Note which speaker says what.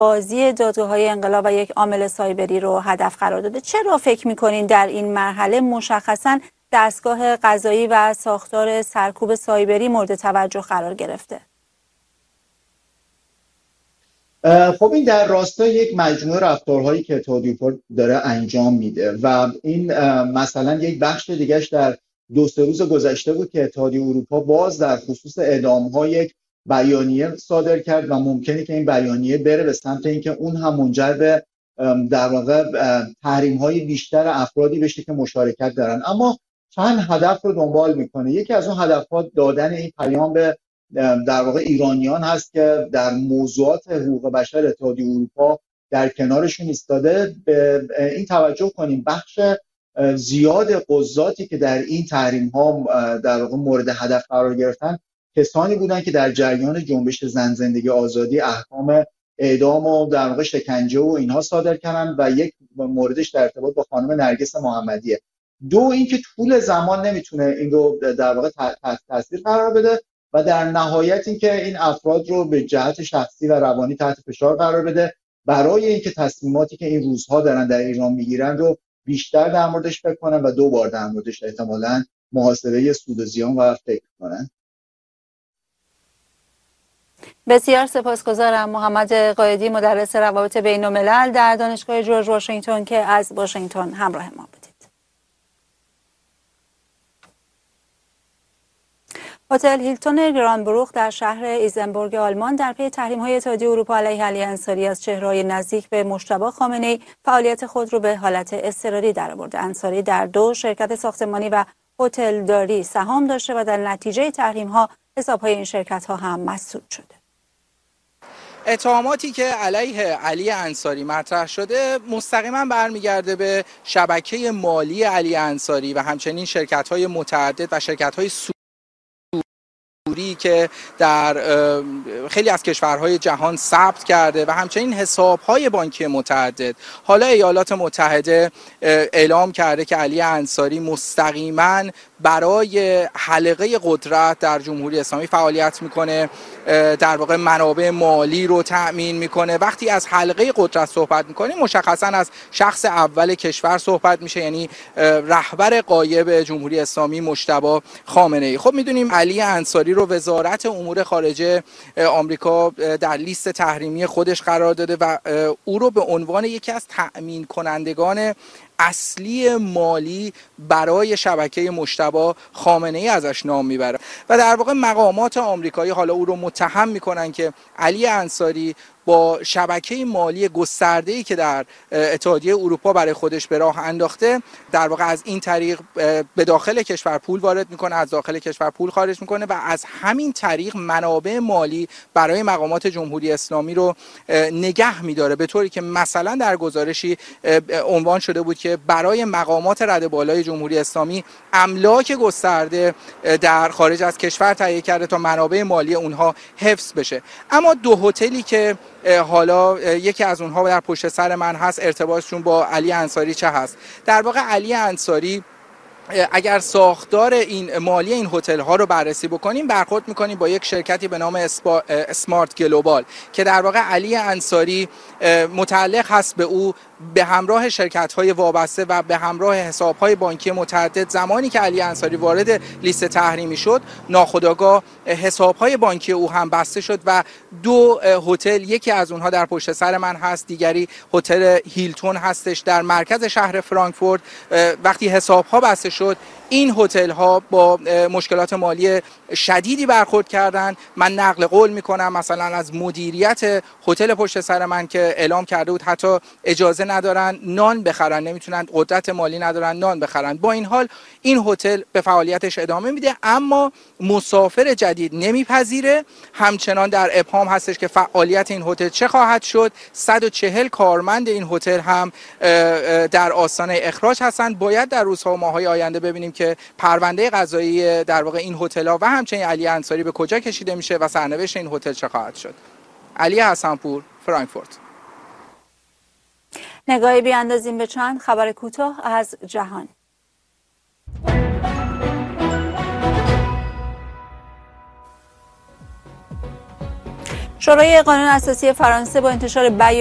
Speaker 1: بازی دادگاه‌های انقلاب و یک عامل سایبری رو هدف قرار داده. چرا فکر می‌کنین در این مرحله مشخصاً دستگاه قضایی و ساختار سرکوب سایبری مورد توجه قرار گرفته؟
Speaker 2: خب این در راستای یک مجموعه رفتارهایی که اتحادیه اروپا داره انجام میده و این مثلا یک بخش دیگهش در دو سه روز گذشته بود که اتحادیه اروپا باز در خصوص اعدام‌ها یک بیانیه صادر کرد و ممکنه که این بیانیه بره به سمت اینکه اون هم منجر به در واقع تحریم‌های بیشتر افرادی بشه که مشارکت دارن. اما چند هدف رو دنبال میکنه. یکی از اون هدف‌ها دادن این پیام به در واقع ایرانیان هست که در موضوعات حقوق بشر اتحادیه اروپا در کنارشون ایستاده. به این توجه کنیم بخش زیاد قضاتی که در این تحریم ها در واقع مورد هدف قرار گرفتن کسانی بودن که در جریان جنبش زن زندگی آزادی احکام اعدام و در واقع شکنجه و اینها صادر کردن و یک موردش در ارتباط با خانم نرگس محمدیه. دو اینکه طول زمان نمیتونه این رو در واقع تحت تاثیر قرار بده و در نهایت اینکه این افراد رو به جهت شخصی و روانی تحت فشار قرار بده برای اینکه تصمیماتی که این روزها دارن در ایران میگیرن رو بیشتر در موردش فکر کنن و 2 بار در موردش احتمالاً محاسبه سود و زیان و فکر کنن.
Speaker 1: بسیار سپاسگزارم. محمد قائدی، مدرس روابط بین الملل در دانشگاه جورج واشنگتن که از واشنگتن همراه ما بودید. هتل هیلتون گرانبروک در شهر ایزنبورگ آلمان در پی تحریم‌های اتحادیه اروپا علیه علی انصاری از چهره‌های نزدیک به مجتبی خامنه‌ای فعالیت خود را به حالت اضطراری درآورد. انصاری در 2 شرکت ساختمانی و هتلداری سهام داشته و در نتیجه تحریم‌ها حساب‌های این شرکت‌ها هم مسدود شده.
Speaker 3: اتهاماتی که علیه علی انصاری مطرح شده مستقیما برمیگرده به شبکه مالی علی انصاری و همچنین شرکت‌های متعدد و شرکت‌های که در خیلی از کشورهای جهان ثبت کرده و همچنین حسابهای بانکی متعدد. حالا ایالات متحده اعلام کرده که علی انصاری مستقیما برای حلقه قدرت در جمهوری اسلامی فعالیت میکنه، در واقع منابع مالی رو تأمین میکنه. وقتی از حلقه قدرت صحبت میکنیم مشخصا از شخص اول کشور صحبت میشه، یعنی رهبر غایب جمهوری اسلامی مجتبی خامنه‌ای. خب میدونیم علی انصاری رو وزارت امور خارجه آمریکا در لیست تحریمی خودش قرار داده و او رو به عنوان یکی از تأمین کنندگان اصلی مالی برای شبکه مجتبی خامنه‌ای ازش نام میبره و در واقع مقامات آمریکایی حالا او رو متهم میکنن که علی انصاری با شبکه مالی گسترده‌ای که در اتحادیه اروپا برای خودش به راه انداخته در واقع از این طریق به داخل کشور پول وارد میکنه، از داخل کشور پول خارج میکنه و از همین طریق منابع مالی برای مقامات جمهوری اسلامی رو نگه میداره، به طوری که مثلا در گزارشی عنوان شده بود که برای مقامات رده بالای جمهوری اسلامی املاک گسترده در خارج از کشور تهیه کرده تا منابع مالی اونها حفظ بشه. اما 2 هتلی که حالا یکی از اونها در پشت سر من هست، ارتباطشون با علی انصاری چه هست؟ در واقع علی انصاری اگر ساختار این مالی این هتل ها رو بررسی بکنیم برخورد میکنیم با یک شرکتی به نام اسمارت گلوبال که در واقع علی انصاری متعلق هست به او به همراه شرکت های وابسته و به همراه حساب های بانکی متعدد. زمانی که علی انصاری وارد لیست تحریمی شد ناخودآگاه حساب های بانکی او هم بسته شد و 2 هتل، یکی از اونها در پشت سر من هست، دیگری هتل هیلتون هستش در مرکز شهر فرانکفورت. وقتی حساب ها بسته شد این هتل ها با مشکلات مالی شدیدی برخورد کردند. من نقل قول میکنم مثلا از مدیریت هتل پشت سر من که اعلام کرده بود حتی اجازه ندارن نان بخرن، نمیتونن، قدرت مالی ندارن نان بخرن. با این حال این هتل به فعالیتش ادامه میده اما مسافر جدید نمیپذیره. همچنان در ابهام هستش که فعالیت این هتل چه خواهد شد. 140 کارمند این هتل هم در آستانه اخراج هستند. باید در روزها و ماه‌های آینده ببینیم که پرونده قضایی در واقع این هتل‌ها و همچنین علی انصاری به کجا کشیده میشه و سرنوشت این هتل چه خواهد شد. علی حسن‌پور، فرانکفورت.
Speaker 1: نگاهی بیاندازیم به چند خبر کوتاه از جهان. شورای قانون اساسی فرانسه با انتشار